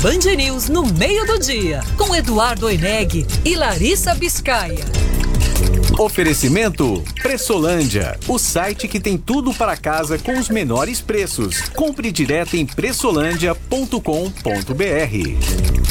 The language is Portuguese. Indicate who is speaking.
Speaker 1: Band News no meio do dia, com Eduardo Oineg e Larissa Biscaia.
Speaker 2: Oferecimento Pressolândia, o site que tem tudo para casa com os menores preços. Compre direto em pressolândia.com.br.